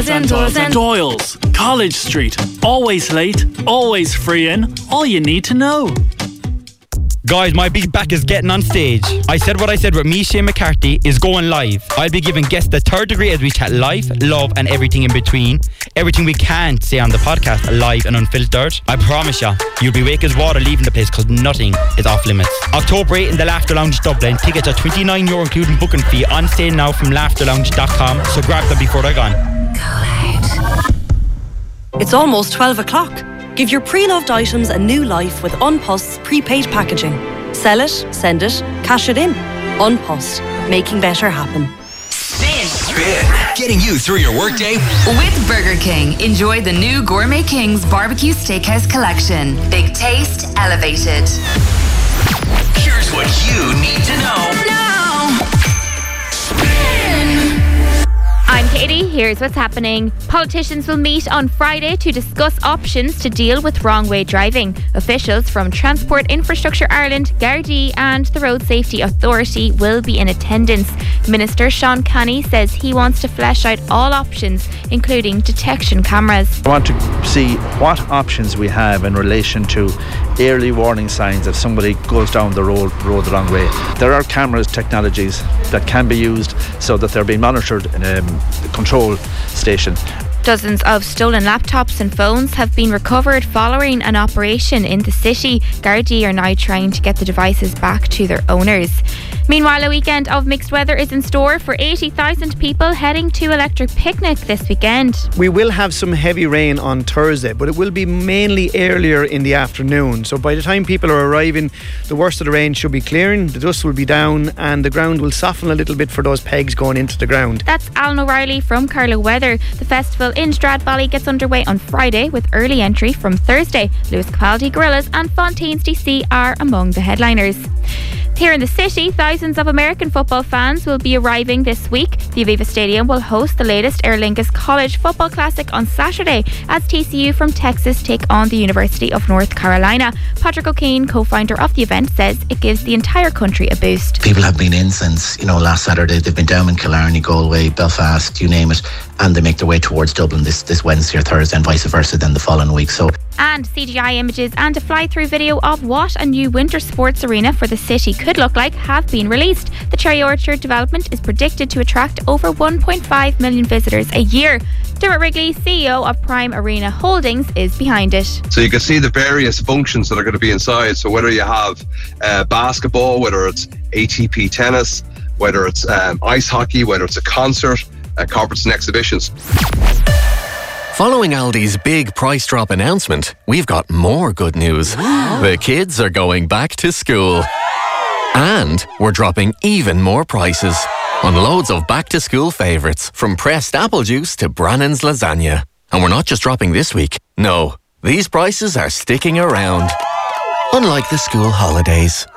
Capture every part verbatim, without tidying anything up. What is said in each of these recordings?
Doyle's and Doyle's and Doyle's, College Street. Always late, always free in. All you need to know. Guys, my big back is getting on stage. I said what I said with me, Shane McCarthy, is going live. I'll be giving guests the third degree as we chat life, love and everything in between. Everything we can't say on the podcast, live and unfiltered. I promise ya, you'll be wake as water leaving the place because nothing is off limits. October eighth in the Laughter Lounge Dublin. Tickets are twenty-nine euro including booking fee. On sale now from laughter lounge dot com. So grab them before they're gone. It's almost twelve o'clock. Give your pre-loved items a new life with Unpost's prepaid packaging. Sell it, send it, cash it in. Unpost, making better happen. Spin. Spin. Getting you through your workday. With Burger King, enjoy the new Gourmet Kings Barbecue Steakhouse Collection. Big taste, elevated. Here's what you need to know. Now. Spin. I'm Katie. Here's what's happening. Politicians will meet on Friday to discuss options to deal with wrong way driving. Officials from Transport Infrastructure Ireland, Gardaí and the Road Safety Authority will be in attendance. Minister Sean Canny says he wants to flesh out all options, including detection cameras. I want to see what options we have in relation to early warning signs if somebody goes down the road, road the wrong way. There are cameras technologies that can be used so that they're being monitored in a control station. Dozens of stolen laptops and phones have been recovered following an operation in the city. Gardaí are now trying to get the devices back to their owners. Meanwhile, a weekend of mixed weather is in store for eighty thousand people heading to Electric Picnic this weekend. We will have some heavy rain on Thursday, but it will be mainly earlier in the afternoon. So by the time people are arriving, the worst of the rain should be clearing, the dust will be down and the ground will soften a little bit for those pegs going into the ground. That's Alan O'Reilly from Carlow Weather. The festival in Stradbally gets underway on Friday with early entry from Thursday. Lewis Capaldi, Gorillaz and Fontaines D C are among the headliners. Here in the city, thousands of American football fans will be arriving this week. The Aviva Stadium will host the latest Aer Lingus College Football Classic on Saturday as T C U from Texas take on the University of North Carolina. Patrick O'Kane, co-founder of the event, says it gives the entire country a boost. People have been in since, you know, last Saturday. They've been down in Killarney, Galway, Belfast, you name it, and they make their way towards Dublin this, this Wednesday or Thursday and vice versa then the following week. So. And C G I images and a fly-through video of what a new winter sports arena for the city could look like have been released. The Cherry Orchard development is predicted to attract over one point five million visitors a year. Dermot Wrigley, C E O of Prime Arena Holdings, is behind it. So you can see the various functions that are going to be inside. So whether you have uh, basketball, whether it's A T P tennis, whether it's um, ice hockey, whether it's a concert, uh, conference and exhibitions. Following Aldi's big price drop announcement, we've got more good news. The kids are going back to school. And we're dropping even more prices on loads of back-to-school favourites, from pressed apple juice to Brannan's lasagna. And we're not just dropping this week. No, these prices are sticking around. Unlike the school holidays.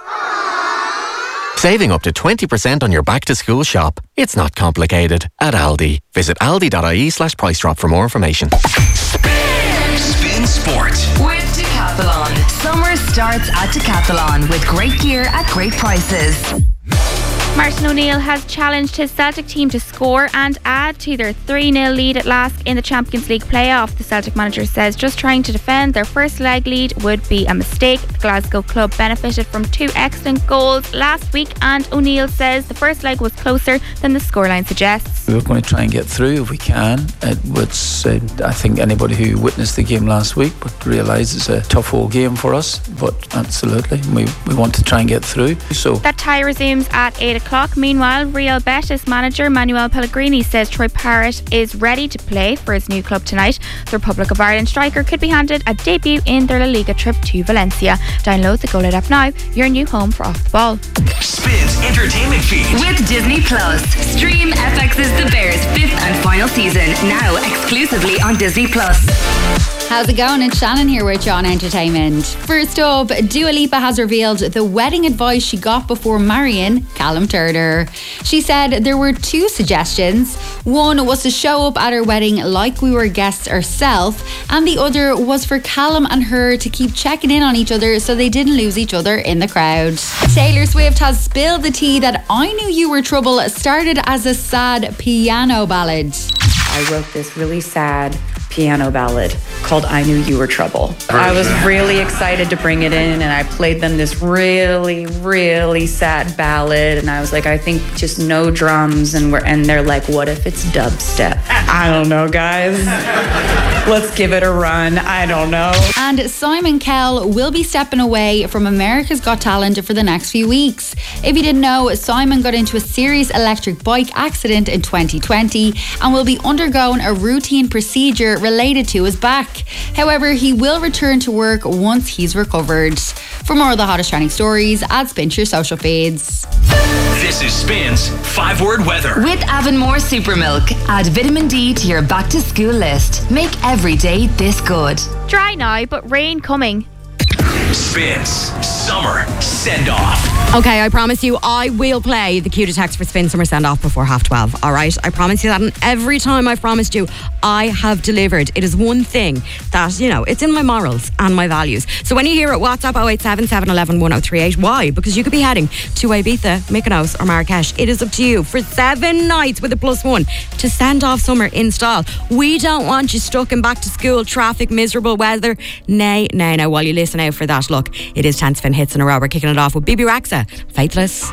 Saving up to twenty percent on your back-to-school shop. It's not complicated at Aldi. Visit aldi.ie slash price drop for more information. Spin, Spin Sports. With Decathlon. Summer starts at Decathlon with great gear at great prices. Martin O'Neill has challenged his Celtic team to score and add to their three nil lead at last in the Champions League playoff. The Celtic manager says just trying to defend their first leg lead would be a mistake. The Glasgow club benefited from two excellent goals last week, and O'Neill says the first leg was closer than the scoreline suggests. We're going to try and get through if we can. It was, uh, I think anybody who witnessed the game last week would realise it's a tough old game for us, but absolutely we, we want to try and get through. So that tie resumes at eight o'clock. Meanwhile, Real Betis manager Manuel Pellegrini says Troy Parrott is ready to play for his new club tonight. The Republic of Ireland striker could be handed a debut in their La Liga trip to Valencia. Download the Go Lit app now, your new home for Off the Ball. Spin's entertainment feed. With Disney Plus. Stream F X's The Bears' fifth and final season, now exclusively on Disney Plus. How's it going? It's Shannon here with John Entertainment. First up, Dua Lipa has revealed the wedding advice she got before marrying Callum Turner. She said there were two suggestions. One was to show up at her wedding like we were guests ourselves, and the other was for Callum and her to keep checking in on each other so they didn't lose each other in the crowd. Taylor Swift has spilled the tea that I Knew You Were Trouble started as a sad piano ballad. I wrote this really sad piano ballad called I Knew You Were Trouble. I was really excited to bring it in, and I played them this really, really sad ballad, and I was like, I think just no drums, and we're and they're like, what if it's dubstep? I don't know, guys. Let's give it a run. I don't know. And Simon Cowell will be stepping away from America's Got Talent for the next few weeks. If you didn't know, Simon got into a serious electric bike accident in twenty twenty and will be undergoing a routine procedure related to his back. However, he will return to work once he's recovered. For more of the hottest trending stories, add Spin to your social feeds. This is Spin's five word weather. With Avonmore Super Milk, add vitamin D to your back to school list. Make every day this good. Dry now, but rain coming. Spins Summer Send Off. Okay, I promise you I will play the cue text for Spin Summer Send Off before half twelve. All right, I promise you that, and every time I've promised you, I have delivered. It is one thing that, you know, it's in my morals and my values. So when you hear it, WhatsApp oh eight seven seven, one one, one oh three eight. Why? Because you could be heading to Ibiza, Mykonos or Marrakesh. It is up to you for seven nights with a plus one to send off summer in style. We don't want you stuck in back to school traffic, miserable weather. Nay, nay, nay. While you listen out for that, look, it is ten Spin hits in a row. We're kicking it off with Bibi Rexha, Faithless.